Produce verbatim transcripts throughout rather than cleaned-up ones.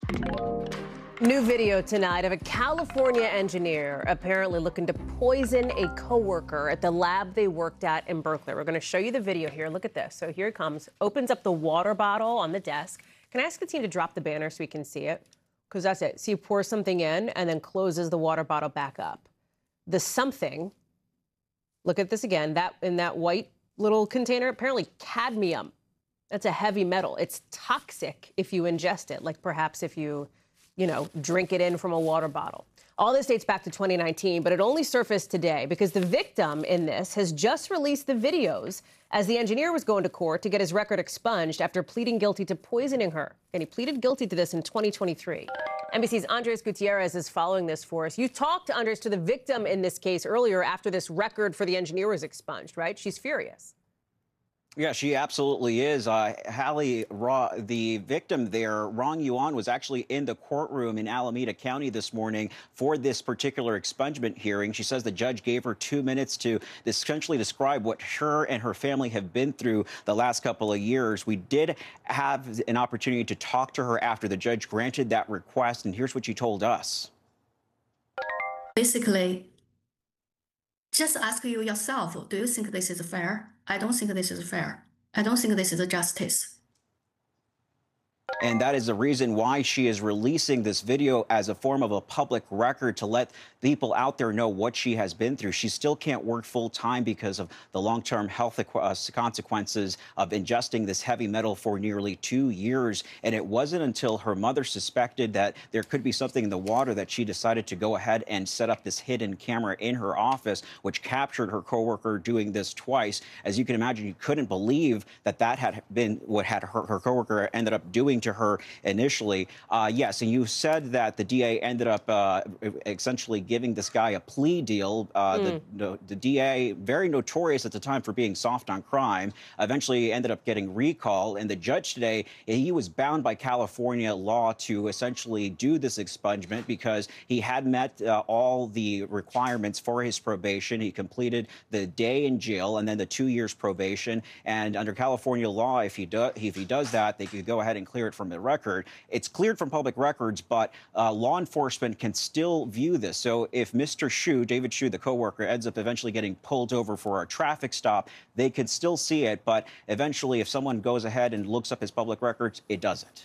New video tonight of a California engineer apparently looking to poison a coworker at the lab they worked at in Berkeley. We're going to show you the video here. Look at this. So here it comes. Opens up the water bottle on the desk. Can I ask the team to drop the banner so we can see it? Because that's it. See, pours something in and then closes the water bottle back up. The something, look at this again, that in that white little container, apparently cadmium. That's a heavy metal. It's toxic if you ingest it, like perhaps if you... you know, drink it in from a water bottle. All this dates back to twenty nineteen, but it only surfaced today because the victim in this has just released the videos as the engineer was going to court to get his record expunged after pleading guilty to poisoning her. And he pleaded guilty to this in twenty twenty-three. N B C's Andres Gutierrez is following this for us. You talked, Andres, to the victim in this case earlier after this record for the engineer was expunged, right? She's furious. Yeah, she absolutely is. Uh, Hallie, Ra, the victim there, Rong Yuan, was actually in the courtroom in Alameda County this morning for this particular expungement hearing. She says the judge gave her two minutes to essentially describe what her and her family have been through the last couple of years. We did have an opportunity to talk to her after the judge granted that request, and here's what she told us. Basically, just ask you yourself, do you think this is fair? I don't think this is fair. I don't think this is justice. And that is the reason why she is releasing this video as a form of a public record to let people out there know what she has been through. She still can't work full time because of the long-term health consequences of ingesting this heavy metal for nearly two years. And it wasn't until her mother suspected that there could be something in the water that she decided to go ahead and set up this hidden camera in her office, which captured her coworker doing this twice. As you can imagine, you couldn't believe that that had been what had her, her coworker ended up doing to her initially. Uh, yes, and you said that the D A ended up uh, essentially giving this guy a plea deal. Uh, mm. the, the D A, very notorious at the time for being soft on crime, eventually ended up getting recall. And the judge today, he was bound by California law to essentially do this expungement because he had met uh, all the requirements for his probation. He completed the day in jail and then the two years probation. And under California law, if he, do, if he does that, they could go ahead and clear it from the record. It's cleared from public records, but uh, law enforcement can still view this. So if Mister Shu, David Shu, the coworker, ends up eventually getting pulled over for a traffic stop, they could still see it. But eventually, if someone goes ahead and looks up his public records, it doesn't.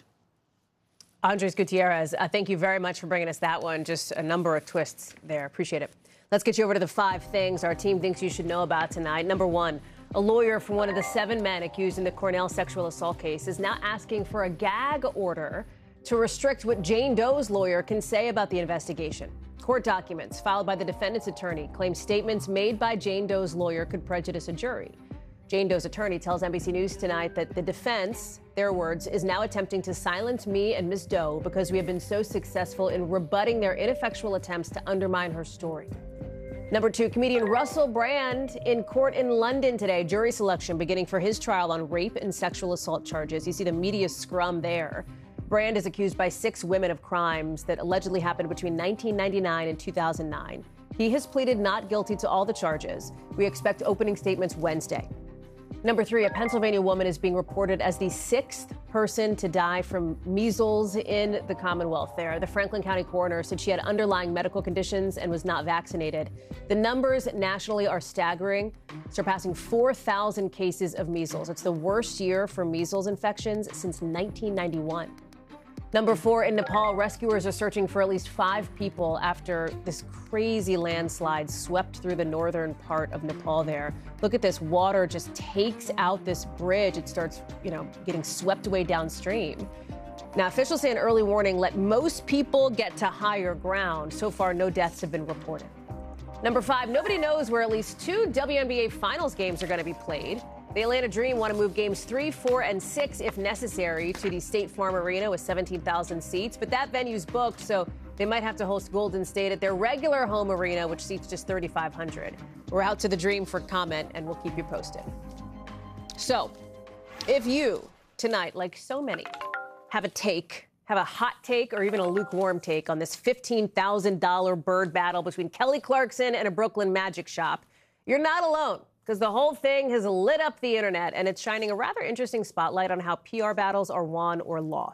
Andres Gutierrez, uh, thank you very much for bringing us that one. Just a number of twists there. Appreciate it. Let's get you over to the five things our team thinks you should know about tonight. Number one, a lawyer for one of the seven men accused in the Cornell sexual assault case is now asking for a gag order to restrict what Jane Doe's lawyer can say about the investigation. Court documents filed by the defendant's attorney claim statements made by Jane Doe's lawyer could prejudice a jury. Jane Doe's attorney tells N B C News tonight that the defense, their words, is now attempting to silence me and Miz Doe because we have been so successful in rebutting their ineffectual attempts to undermine her story. Number two, comedian Russell Brand in court in London today. Jury selection beginning for his trial on rape and sexual assault charges. You see the media scrum there. Brand is accused by six women of crimes that allegedly happened between nineteen ninety-nine and two thousand nine. He has pleaded not guilty to all the charges. We expect opening statements Wednesday. Number three, a Pennsylvania woman is being reported as the sixth person to die from measles in the Commonwealth there. The Franklin County coroner said she had underlying medical conditions and was not vaccinated. The numbers nationally are staggering, surpassing four thousand cases of measles. It's the worst year for measles infections since nineteen ninety-one. Number four, in Nepal, rescuers are searching for at least five people after this crazy landslide swept through the northern part of Nepal there. Look at this. Water just takes out this bridge. It starts, you know, getting swept away downstream. Now, officials say an early warning let most people get to higher ground. So far, no deaths have been reported. Number five, nobody knows where at least two W N B A Finals games are going to be played. The Atlanta Dream want to move games three, four, and six, if necessary, to the State Farm Arena with seventeen thousand seats. But that venue's booked, so they might have to host Golden State at their regular home arena, which seats just thirty-five hundred. We're out to the Dream for comment, and we'll keep you posted. So, if you, tonight, like so many, have a take, have a hot take or even a lukewarm take on this fifteen thousand dollars bird battle between Kelly Clarkson and a Brooklyn Magic shop, you're not alone. Because the whole thing has lit up the internet, and it's shining a rather interesting spotlight on how P R battles are won or lost.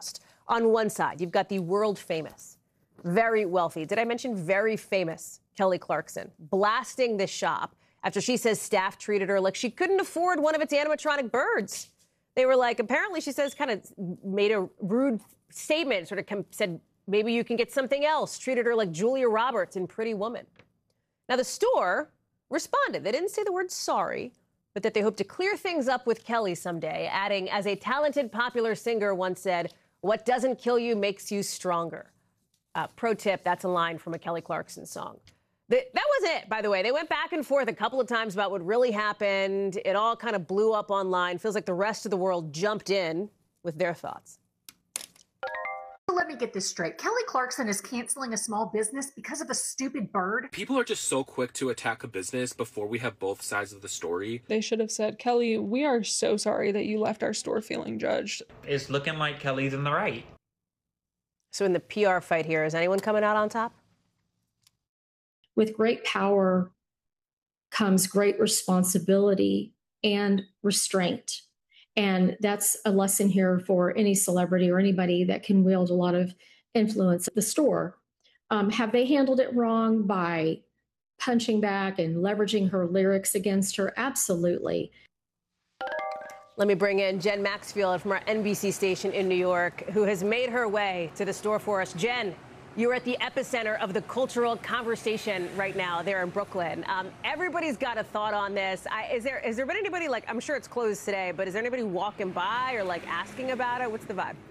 On one side, you've got the world famous, very wealthy, did I mention very famous Kelly Clarkson, blasting this shop after she says staff treated her like she couldn't afford one of its animatronic birds. They were like, apparently, she says, kind of made a rude statement, sort of said, maybe you can get something else, treated her like Julia Roberts in Pretty Woman. Now, the store responded. They didn't say the word sorry, but that they hope to clear things up with Kelly someday, adding, as a talented, popular singer once said, what doesn't kill you makes you stronger. Uh, pro tip, that's a line from a Kelly Clarkson song. The, that was it, by the way. They went back and forth a couple of times about what really happened. It all kind of blew up online. Feels like the rest of the world jumped in with their thoughts. Let me get this straight. Kelly Clarkson is canceling a small business because of a stupid bird? People are just so quick to attack a business before we have both sides of the story. They should have said, Kelly, we are so sorry that you left our store feeling judged. It's looking like Kelly's in the right. So in the P R fight here, is anyone coming out on top? With great power comes great responsibility and restraint. And that's a lesson here for any celebrity or anybody that can wield a lot of influence at the store. Um, have they handled it wrong by punching back and leveraging her lyrics against her? Absolutely. Let me bring in Jen Maxfield from our N B C station in New York, who has made her way to the store for us. Jen, you're at the epicenter of the cultural conversation right now there in Brooklyn. Um, everybody's got a thought on this. I, is there is there been anybody, like, I'm sure it's closed today, but is there anybody walking by or like asking about it? What's the vibe?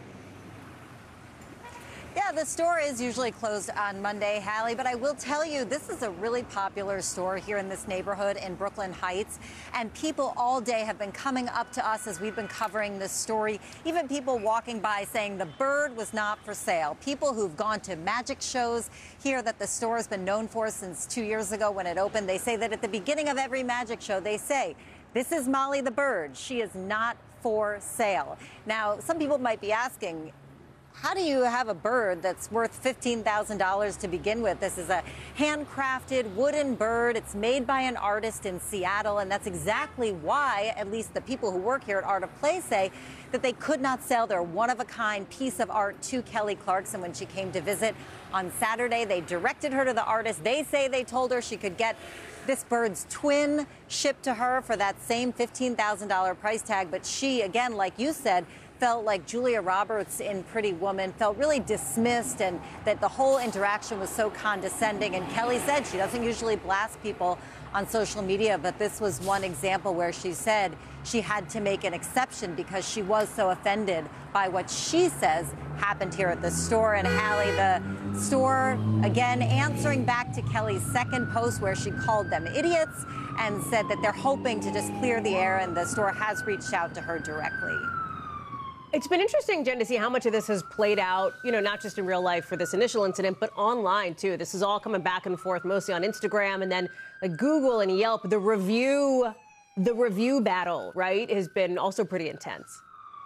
Yeah, the store is usually closed on Monday, Hallie, but I will tell you, this is a really popular store here in this neighborhood in Brooklyn Heights, and people all day have been coming up to us as we've been covering this story, even people walking by saying the bird was not for sale. People who've gone to magic shows here that the store has been known for since two years ago when it opened, they say that at the beginning of every magic show, they say, this is Molly the bird. She is not for sale. Now, some people might be asking, how do you have a bird that's worth fifteen thousand dollars to begin with? This is a handcrafted wooden bird. It's made by an artist in Seattle, and that's exactly why, at least the people who work here at Art of Play say, that they could not sell their one-of-a-kind piece of art to Kelly Clarkson when she came to visit on Saturday. They directed her to the artist. They say they told her she could get this bird's twin shipped to her for that same fifteen thousand dollar price tag, but she, again, like you said, felt like Julia Roberts in Pretty Woman, felt really dismissed, and that the whole interaction was so condescending. And Kelly said she doesn't usually blast people on social media, but this was one example where she said she had to make an exception because she was so offended by what she says happened here at the store. And Hallie, the store, again, answering back to Kelly's second post where she called them idiots and said that they're hoping to just clear the air, and the store has reached out to her directly. It's been interesting, Jen, to see how much of this has played out, you know, not just in real life for this initial incident, but online, too. This is all coming back and forth, mostly on Instagram, and then like Google and Yelp. The review, the review battle, right, has been also pretty intense.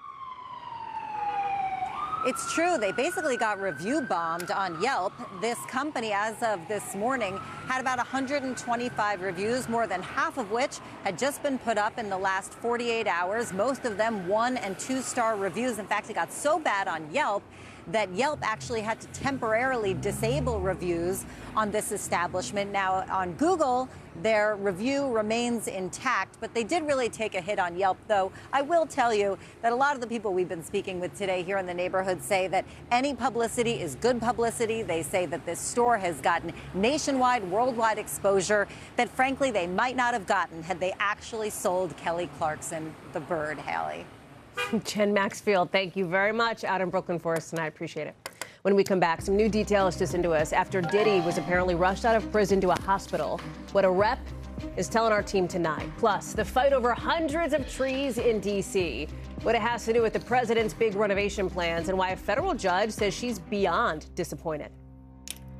It's true. They basically got review bombed on Yelp. This company, as of this morning, had about one hundred twenty-five reviews, more than half of which had just been put up in the last forty-eight hours. Most of them one and two star reviews. In fact, it got so bad on Yelp that Yelp actually had to temporarily disable reviews on this establishment. Now, on Google, their review remains intact, but they did really take a hit on Yelp, though I will tell you that a lot of the people we've been speaking with today here in the neighborhood say that any publicity is good publicity. They say that this store has gotten nationwide, worldwide exposure that, frankly, they might not have gotten had they actually sold Kelly Clarkson the bird, Hallie. Jen Maxfield, thank you very much out in Brooklyn for us tonight. Appreciate it. When we come back, some new details just into us after Diddy was apparently rushed out of prison to a hospital. What a rep is telling our team tonight. Plus, the fight over hundreds of trees in D C, what it has to do with the president's big renovation plans, and why a federal judge says she's beyond disappointed.